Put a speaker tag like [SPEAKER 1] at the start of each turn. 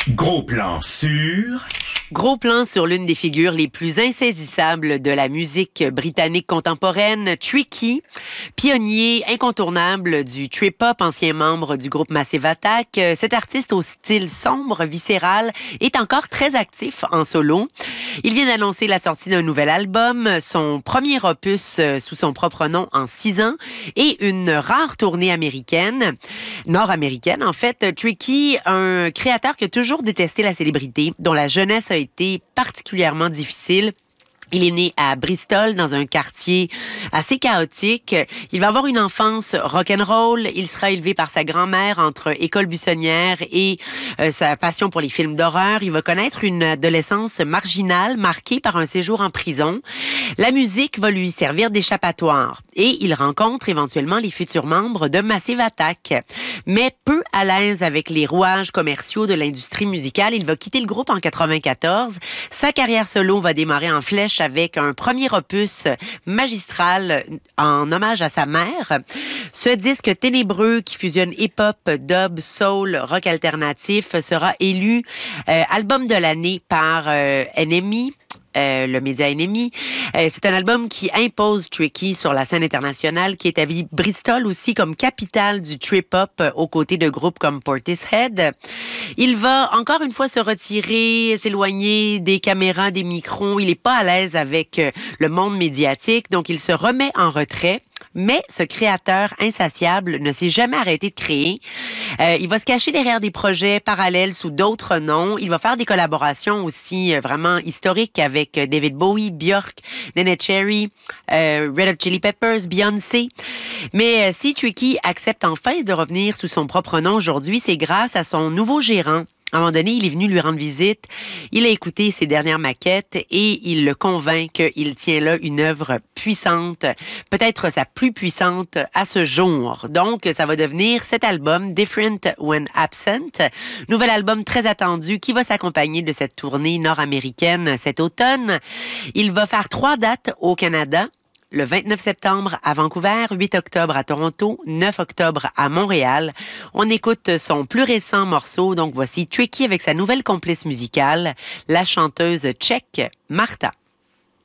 [SPEAKER 1] Gros plan sur...
[SPEAKER 2] Gros plan sur l'une des figures les plus insaisissables de la musique britannique contemporaine, Tricky, pionnier incontournable du trip-hop, ancien membre du groupe Massive Attack. Cet artiste au style sombre, viscéral, est encore très actif en solo. Il vient d'annoncer la sortie d'un nouvel album, son premier opus sous son propre nom en 6 ans et une rare tournée américaine, nord-américaine en fait. Tricky, un créateur qui a toujours détesté la célébrité, dont la jeunesse a été particulièrement difficile. Il est né à Bristol, dans un quartier assez chaotique. Il va avoir une enfance rock'n'roll. Il sera élevé par sa grand-mère entre école buissonnière et sa passion pour les films d'horreur. Il va connaître une adolescence marginale, marquée par un séjour en prison. La musique va lui servir d'échappatoire. Et il rencontre éventuellement les futurs membres de Massive Attack. Mais peu à l'aise avec les rouages commerciaux de l'industrie musicale, il va quitter le groupe en 94. Sa carrière solo va démarrer en flèche avec un premier opus magistral en hommage à sa mère. Ce disque ténébreux qui fusionne hip-hop, dub, soul, rock alternatif sera élu album de l'année par NME. Le média ennemi. C'est un album qui impose Tricky sur la scène internationale, qui établit Bristol aussi comme capitale du trip-hop aux côtés de groupes comme Portishead. Il va encore une fois se retirer, s'éloigner des caméras, des micros. Il n'est pas à l'aise avec le monde médiatique, donc il se remet en retrait. Mais ce créateur insatiable ne s'est jamais arrêté de créer. Il va se cacher derrière des projets parallèles sous d'autres noms. Il va faire des collaborations aussi vraiment historiques avec David Bowie, Björk, Neneh Cherry, Red Hot Chili Peppers, Beyoncé. Mais si Tricky accepte enfin de revenir sous son propre nom aujourd'hui, c'est grâce à son nouveau gérant. À un moment donné, il est venu lui rendre visite. Il a écouté ses dernières maquettes et il le convainc qu'il tient là une œuvre puissante, peut-être sa plus puissante à ce jour. Donc, ça va devenir cet album, Different When Absent. Nouvel album très attendu qui va s'accompagner de cette tournée nord-américaine cet automne. Il va faire 3 dates au Canada. Le 29 septembre à Vancouver, 8 octobre à Toronto, 9 octobre à Montréal. On écoute son plus récent morceau. Donc voici Tricky avec sa nouvelle complice musicale, la chanteuse tchèque Marta.